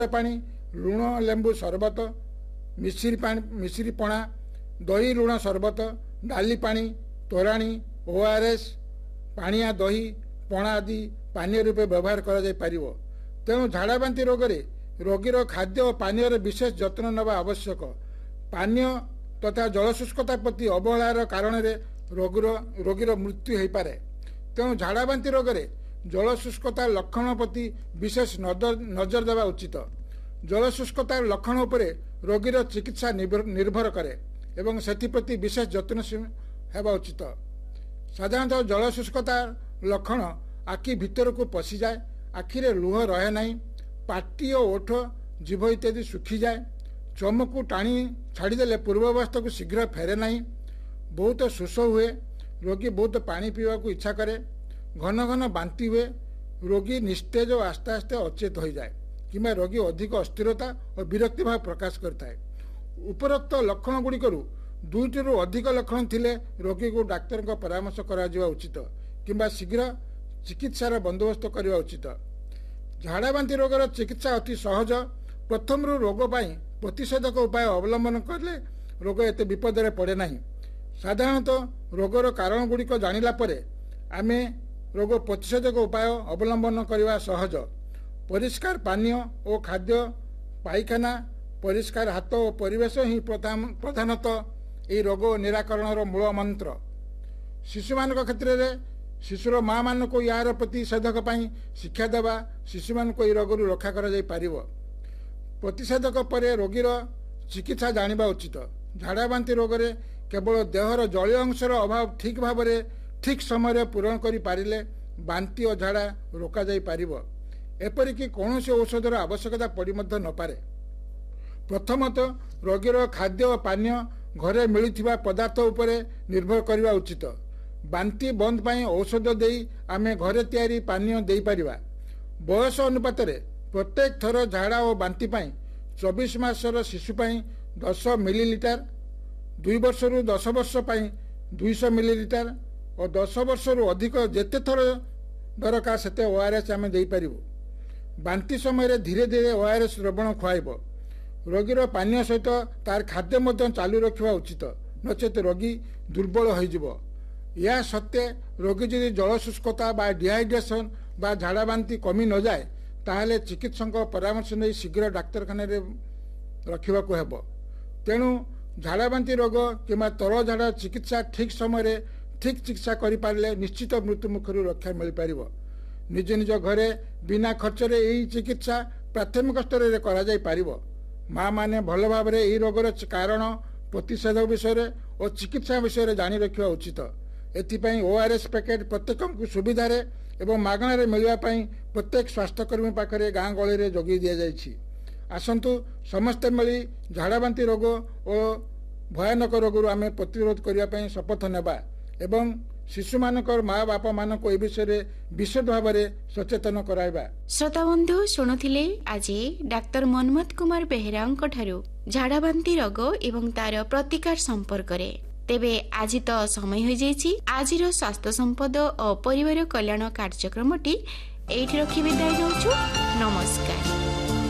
पानी लुण लेंबू शरबत मिश्री पणा दही लुण शरबत डाली पानी तोराणी ओआरएस पानिया दही पणा आदि पानीय रूपे व्यवहार कर तेणु झाड़ा बांती रोग में रोगीर खाद्य और पानीय विशेष जत्न नवा आवश्यक। पानीय तथा जलशुष्कता प्रति अवहेलार कारण रोगीर मृत्यु हो पारे। तेणु झाड़ा बांती रोग में जलशुष्कता लक्षण प्रति विशेष नजर देवा उचित। जलशुष्कतार लक्षण उपरे रोगीर चिकित्सा निर्भर करे एवं सेप्रति विशेष जत्नशील हेबा उचित। साधारणतः जलशुष्कतार लक्षण आखि भीतर को पशि जाए, आखिरे लुह रहे नहीं, पाटी और ओठ जीभ इत्यादि सुखी जाए, चमकू टाणी छाड़देले पूर्वावस्था को शीघ्र फेरे नहीं, बहुत शोष हुए, रोगी बहुत पानी पीवा को इच्छा करे, घन घन बांती हुए, रोगी निस्तेज और आस्ते आस्ते अचेत हो जाए किंबा रोगी अधिक अस्थिरता और विरक्ति भाव प्रकाश करता है। उपरोक्त लक्षण गुड़िक दुईटी अधिक लक्षण थिले रोगी को डाक्तर को परामर्श करा उचित किंबा शीघ्र चिकित्सार बंदोबस्त करने उचित। झाड़ा बांती रोगर चिकित्सा अति सहज। प्रथम रोग प्रतिषेधक उपाय अवलंबन कले रोग एत विपद पड़े ना। साधारणतः रोगर कारण गुड़िक जानिला परे आमे रोग प्रतिषेधक उपाय अवलंबन करने सहज। परिष्कार पानीय और खाद्य पायखाना परिष्कार हाथ और परिवेश ही प्रधानतः ये रोग निराकरण मूल मंत्र। शिशु मान क्षेत्र में शिशुर माँ मान को यार प्रतिषेधक शिक्षा देवा शिशु मान को रोग रक्षा कर प्रतिषेधक पर रोगीर चिकित्सा जानिबा उचित। झाड़ा बांती रोग में केवल देहर जलीय अंशर अभाव ठीक भाव में ठीक समय पूरण कर पारिले बांती और झाड़ा रोका जाई पारिबो। एपरिकी कौन औषधर आवश्यकता पड़ी न पारे। प्रथमतः रोगीर खाद्य और पानीय घरे मिलुथिबा पदार्थ उपरे निर्भर करने उचित। बांती बंद पाई औषध देई आमे घरे तैयारी पानीय देई परिबा। बयस अनुपात प्रत्येक थर झाड़ा और बांती पाई 24 मासर शिशु पाई 10 मिलीलीटर, 2 वर्ष रु 10 वर्ष पाई 200 मिलीलीटर और 10 वर्ष रु अधिक जेते थर दरकार सेते ओआरएस आमे देई परिबो। बांती समय धीरे धीरे ओआरएस द्रवण खुआइब। रोगीर पानीय सहित तार खाद्य चालू रखा उचित, नचेत रोगी दुर्बल हो। यह सत्वे रोगी यदि जलशुष्कता बा डिहाइड्रेशन बा झाड़ा बांती कमी न जाए ताहले चिकित्सक परामर्श नहीं शीघ्र डाक्तरखाना रखा हेब। तेणु झाड़ा बांती रोग किंवा तरल झाड़ा चिकित्सा ठीक समय ठीक चिकित्सा करें निश्चित मृत्यु मुखर रक्षा मिल पार। निज निज घरे बिना खर्चरे यही चिकित्सा प्राथमिक स्तर में कर माँ माने भल भाव यही रोगर कारण प्रतिषेधक विषय और चिकित्सा विषय जानी रखा उचित। एथिपाई ओआरएस पैकेट प्रत्येक सुविधा एवं मागणार मिलवाई प्रत्येक स्वास्थ्यकर्मी पाखे गाँ गली में जोगी दि जाइछि। आसंतु समस्ते मिली झाड़ा बांती रोग और भयानक रोग आम प्रतिरोध करने शपथ नेबा एवं शिशु मानकर माँ बापा मान को विषय विशद भाव सचेतन कराइबा। श्रोता बंधु शुणुथिले आज डाक्टर मनमथ कुमार बेहेरा झाड़ा बांती रोग एवं तार प्रतिकार संपर्क रे। तेबे आज तो समय हो जाइछि। आजिर स्वास्थ्य संपद और परिवार कल्याण कार्यक्रमटी एठी रखि विदाय दउछु। नमस्कार।